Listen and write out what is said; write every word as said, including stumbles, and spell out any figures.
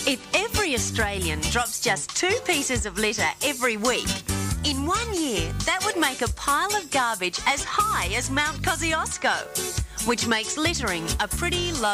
If every Australian drops just two pieces of litter every week, in one year that would make a pile of garbage as high as Mount Kosciuszko, which makes littering a pretty low